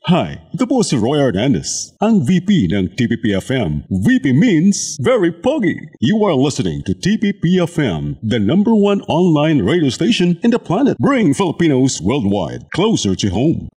Hi, ito po si Roy Hernandez, ang VP ng TPP-FM. VP means very pogi. You are listening to TPP-FM, the #1 online radio station in the planet. Bring Filipinos worldwide closer to home.